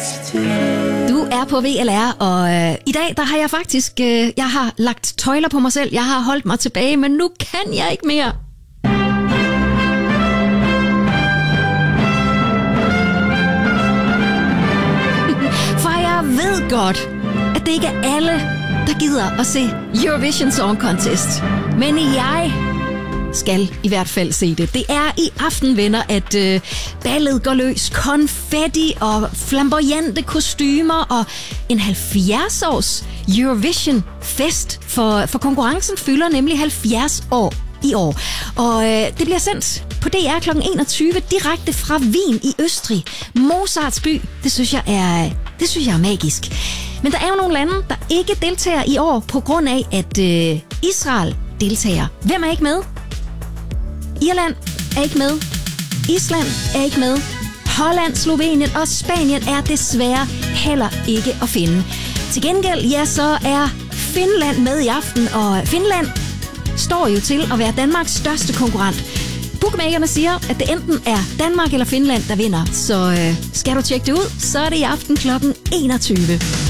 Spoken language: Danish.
Du er på VLR, og i dag der har jeg faktisk jeg har lagt tøjler på mig selv. Jeg har holdt mig tilbage, men nu kan jeg ikke mere. For jeg ved godt, at det ikke er alle, der gider at se Eurovision Song Contest. Men jeg skal i hvert fald se det. Det er i aften, venner, at ballet går løs. Konfetti og flamboyante kostymer og en 70-års Eurovision fest. For konkurrencen fylder nemlig 70 år i år. Og det bliver sendt på DR kl. 21 direkte fra Wien i Østrig. Mozarts by. Det synes jeg er magisk. Men der er jo nogle lande, der ikke deltager i år på grund af, at Israel deltager. Hvem er ikke med? Irland er ikke med. Island er ikke med. Holland, Slovenien og Spanien er desværre heller ikke at finde. Til gengæld, ja, så er Finland med i aften, og Finland står jo til at være Danmarks største konkurrent. Bookmakerne siger, at det enten er Danmark eller Finland, der vinder. Så skal du tjekke det ud, så er det i aften kl. 21.